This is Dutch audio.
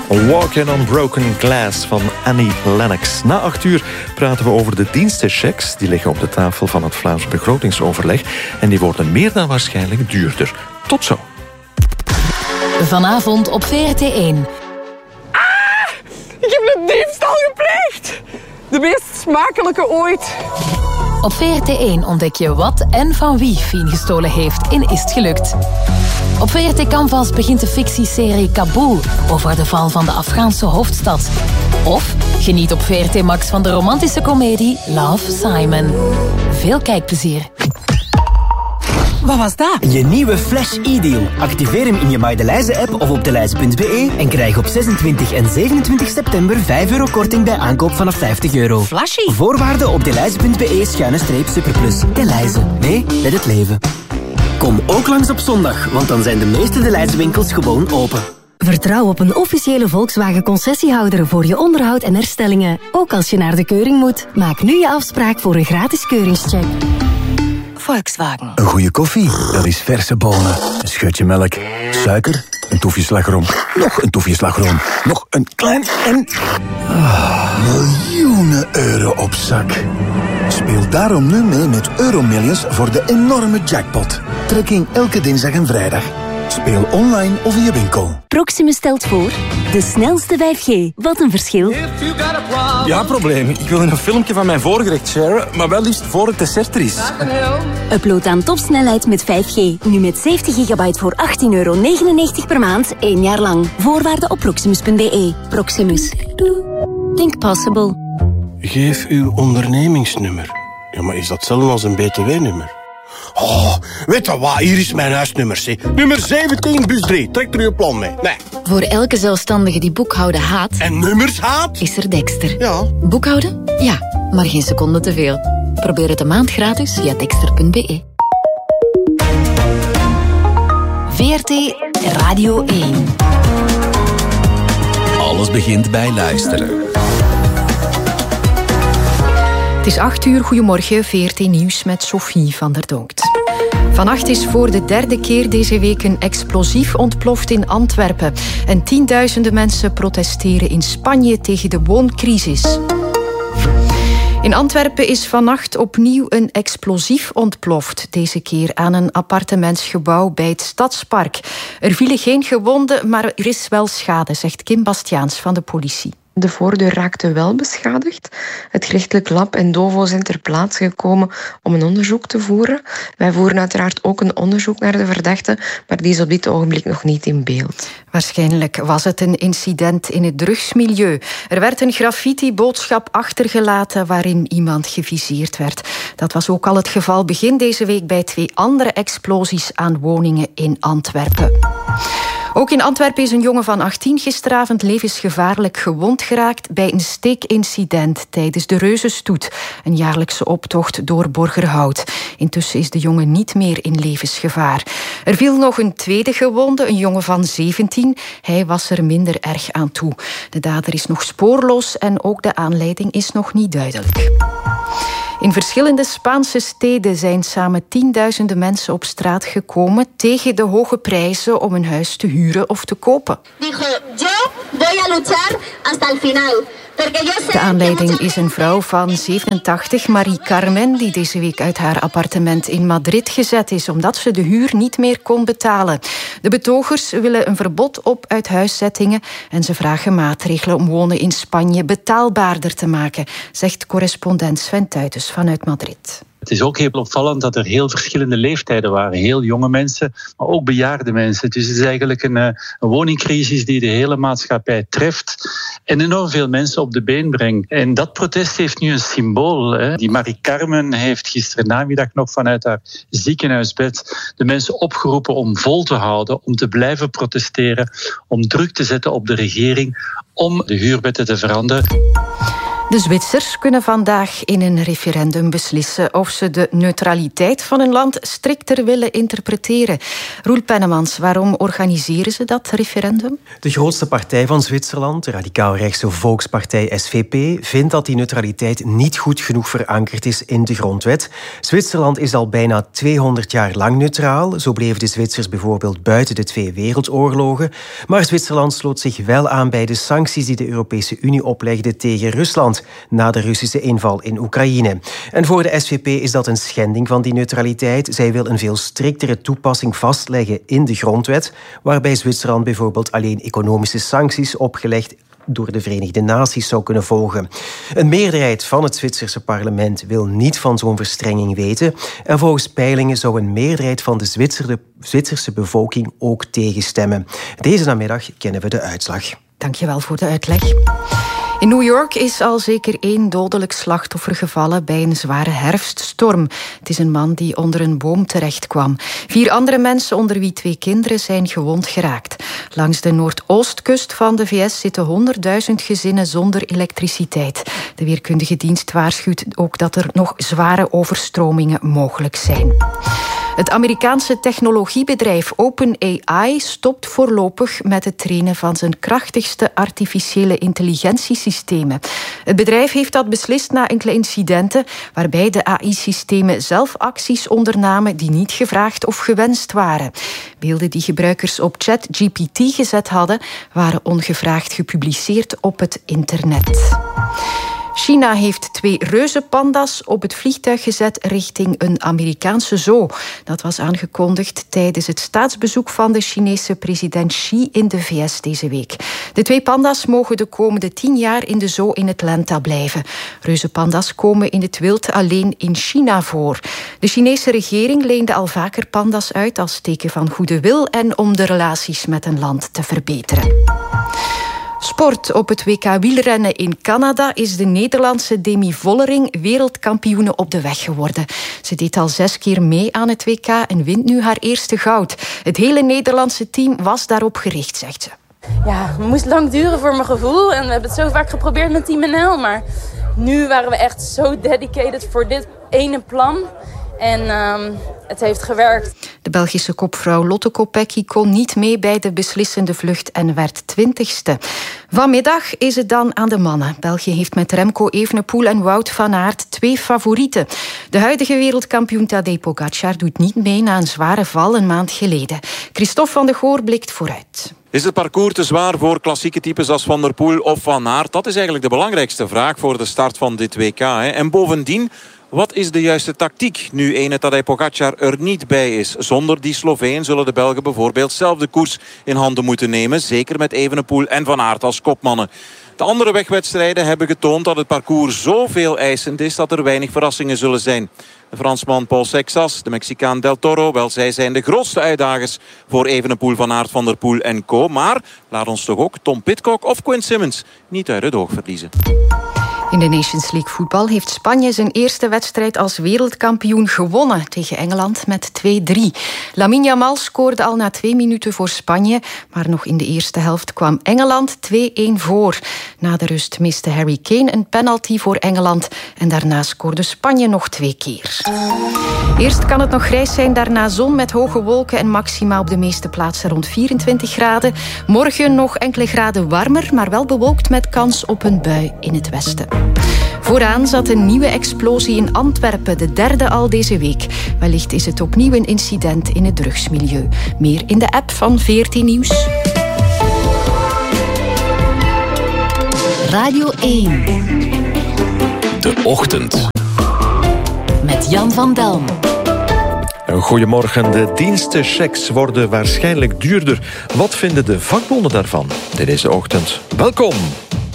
Walking on Broken Glass van Annie Lennox. Na 8 uur praten we over de dienstenchecks. Die liggen op de tafel van het Vlaams begrotingsoverleg. En die worden meer dan waarschijnlijk duurder. Tot zo. Vanavond op VRT1. Ik heb een diefstal gepleegd. De meest smakelijke ooit. Op VRT1 ontdek je wat en van wie Fien gestolen heeft in Is het gelukt. Op VRT Canvas begint de fictieserie Kabul over de val van de Afghaanse hoofdstad. Of geniet op VRT Max van de romantische komedie Love, Simon. Veel kijkplezier. Wat was dat? Je nieuwe Flash e-deal. Activeer hem in je MyDeLijze-app of op deLijze.be en krijg op 26 en 27 september €5 korting bij aankoop vanaf €50. Flashy. Voorwaarden op deLijze.be/superplus. deLijze. Nee, met het leven. Kom ook langs op zondag, want dan zijn de meeste deLijze-winkels gewoon open. Vertrouw op een officiële Volkswagen-concessiehouder voor je onderhoud en herstellingen. Ook als je naar de keuring moet. Maak nu je afspraak voor een gratis keuringscheck. Volkswagen. Een goede koffie, dat is verse bonen, een scheutje melk, suiker, een toefje slagroom, nog een toefje slagroom, nog een klein en... miljoenen euro op zak. Speel daarom nu mee met Euromillions voor de enorme jackpot. Trekking elke dinsdag en vrijdag. Speel online of in je winkel. Proximus stelt voor de snelste 5G. Wat een verschil. Ja, probleem. Ik wil een filmpje van mijn voorgerecht sharen, maar wel liefst voor het dessert er is. Upload aan topsnelheid met 5G. Nu met 70 gigabyte voor €18,99 per maand, 1 jaar lang. Voorwaarden op proximus.be. Proximus. Think possible. Geef uw ondernemingsnummer. Ja, maar is dat hetzelfde als een BTW-nummer? Oh, weet je wat? Hier is mijn huisnummer, zie. Nummer 17, bus 3. Trek er uw plan mee. Nee. Voor elke zelfstandige die boekhouden haat, En nummers haat? is er Dexter. Ja. Boekhouden? Ja, maar geen seconde te veel. Probeer het een maand gratis via dexter.be. VRT Radio 1. Alles begint bij luisteren. Het is 8 uur, goedemorgen, VRT Nieuws met Sophie van der Donkt. Vannacht is voor de 3e keer deze week een explosief ontploft in Antwerpen. En tienduizenden mensen protesteren in Spanje tegen de wooncrisis. In Antwerpen is vannacht opnieuw een explosief ontploft. Deze keer aan een appartementsgebouw bij het Stadspark. Er vielen geen gewonden, maar er is wel schade, zegt Kim Bastiaans van de politie. De voordeur raakte wel beschadigd. Het gerechtelijk lab en DOVO zijn ter plaatse gekomen om een onderzoek te voeren. Wij voeren uiteraard ook een onderzoek naar de verdachte, maar die is op dit ogenblik nog niet in beeld. Waarschijnlijk was het een incident in het drugsmilieu. Er werd een graffiti-boodschap achtergelaten waarin iemand geviseerd werd. Dat was ook al het geval begin deze week bij 2 andere explosies aan woningen in Antwerpen. Ook in Antwerpen is een jongen van 18 gisteravond levensgevaarlijk gewond geraakt bij een steekincident tijdens de Reuzenstoet, een jaarlijkse optocht door Borgerhout. Intussen is de jongen niet meer in levensgevaar. Er viel nog een tweede gewonde, een jongen van 17. Hij was er minder erg aan toe. De dader is nog spoorloos en ook de aanleiding is nog niet duidelijk. In verschillende Spaanse steden zijn samen tienduizenden mensen op straat gekomen tegen de hoge prijzen om een huis te huren of te kopen. De aanleiding is een vrouw van 87, Marie Carmen, die deze week uit haar appartement in Madrid gezet is, omdat ze de huur niet meer kon betalen. De betogers willen een verbod op uithuiszettingen en ze vragen maatregelen om wonen in Spanje betaalbaarder te maken, zegt correspondent Sven Tuytes vanuit Madrid. Het is ook heel opvallend dat er heel verschillende leeftijden waren. Heel jonge mensen, maar ook bejaarde mensen. Dus het is eigenlijk een woningcrisis die de hele maatschappij treft en enorm veel mensen op de been brengt. En dat protest heeft nu een symbool. Hè. Die Marie Carmen heeft gisteren namiddag nog vanuit haar ziekenhuisbed de mensen opgeroepen om vol te houden, om te blijven protesteren, om druk te zetten op de regering om de huurwetten te veranderen. De Zwitsers kunnen vandaag in een referendum beslissen of ze de neutraliteit van hun land strikter willen interpreteren. Roel Pennemans, waarom organiseren ze dat referendum? De grootste partij van Zwitserland, de radicaal-rechtse volkspartij SVP, vindt dat die neutraliteit niet goed genoeg verankerd is in de grondwet. Zwitserland is al bijna 200 jaar lang neutraal. Zo bleven de Zwitsers bijvoorbeeld buiten de 2 wereldoorlogen. Maar Zwitserland sloot zich wel aan bij de sancties die de Europese Unie oplegde tegen Rusland na de Russische inval in Oekraïne. En voor de SVP is dat een schending van die neutraliteit. Zij wil een veel striktere toepassing vastleggen in de grondwet, waarbij Zwitserland bijvoorbeeld alleen economische sancties opgelegd door de Verenigde Naties zou kunnen volgen. Een meerderheid van het Zwitserse parlement wil niet van zo'n verstrenging weten. En volgens peilingen zou een meerderheid van de Zwitserse bevolking ook tegenstemmen. Deze namiddag kennen we de uitslag. Dankjewel voor de uitleg. In New York is al zeker 1 dodelijk slachtoffer gevallen bij een zware herfststorm. Het is een man die onder een boom terecht kwam. 4 andere mensen, onder wie 2 kinderen, zijn gewond geraakt. Langs de noordoostkust van de VS zitten 100.000 gezinnen zonder elektriciteit. De weerkundige dienst waarschuwt ook dat er nog zware overstromingen mogelijk zijn. Het Amerikaanse technologiebedrijf OpenAI stopt voorlopig met het trainen van zijn krachtigste artificiële intelligentiesystemen. Het bedrijf heeft dat beslist na enkele incidenten waarbij de AI-systemen zelf acties ondernamen die niet gevraagd of gewenst waren. Beelden die gebruikers op ChatGPT gezet hadden, waren ongevraagd gepubliceerd op het internet. China heeft 2 reuzenpanda's op het vliegtuig gezet richting een Amerikaanse zoo. Dat was aangekondigd tijdens het staatsbezoek van de Chinese president Xi in de VS deze week. De 2 panda's mogen de komende 10 jaar in de zoo in Atlanta blijven. Reuzenpanda's komen in het wild alleen in China voor. De Chinese regering leende al vaker panda's uit als teken van goede wil en om de relaties met een land te verbeteren. Sport. Op het WK wielrennen in Canada is de Nederlandse Demi Vollering wereldkampioene op de weg geworden. Ze deed al 6 keer mee aan het WK en wint nu haar eerste goud. Het hele Nederlandse team was daarop gericht, zegt ze. Ja, het moest lang duren voor mijn gevoel. En we hebben het zo vaak geprobeerd met Team NL. Maar nu waren we echt zo dedicated voor dit ene plan. En het heeft gewerkt. De Belgische kopvrouw Lotte Kopecky kon niet mee bij de beslissende vlucht en werd 20ste. Vanmiddag is het dan aan de mannen. België heeft met Remco Evenepoel en Wout van Aert 2 favorieten. De huidige wereldkampioen Tadej Pogačar doet niet mee na een zware val een maand geleden. Christophe van de Goor blikt vooruit. Is het parcours te zwaar voor klassieke types als Van der Poel of Van Aert? Dat is eigenlijk de belangrijkste vraag voor de start van dit WK. En bovendien, wat is de juiste tactiek nu ene Tadej Pogačar er niet bij is? Zonder die Sloveen zullen de Belgen bijvoorbeeld zelf de koers in handen moeten nemen. Zeker met Evenepoel en Van Aert als kopmannen. De andere wegwedstrijden hebben getoond dat het parcours zoveel eisend is dat er weinig verrassingen zullen zijn. De Fransman Paul Sexas, de Mexicaan Del Toro, wel, zij zijn de grootste uitdagers voor Evenepoel, Van Aert, Van der Poel en co. Maar laat ons toch ook Tom Pidcock of Quinn Simmons niet uit het oog verliezen. In de Nations League voetbal heeft Spanje zijn eerste wedstrijd als wereldkampioen gewonnen tegen Engeland met 2-3. Lamine Yamal scoorde al na 2 minuten voor Spanje, maar nog in de eerste helft kwam Engeland 2-1 voor. Na de rust miste Harry Kane een penalty voor Engeland en daarna scoorde Spanje nog 2 keer. Eerst kan het nog grijs zijn, daarna zon met hoge wolken en maxima op de meeste plaatsen rond 24 graden. Morgen nog enkele graden warmer, maar wel bewolkt met kans op een bui in het westen. Vooraan zat een nieuwe explosie in Antwerpen, de 3e al deze week. Wellicht is het opnieuw een incident in het drugsmilieu. Meer in de app van VRT Nieuws. Radio 1. De Ochtend. Met Jan van Delm. Goedemorgen. De dienstenchecks worden waarschijnlijk duurder. Wat vinden de vakbonden daarvan? Deze ochtend. Welkom.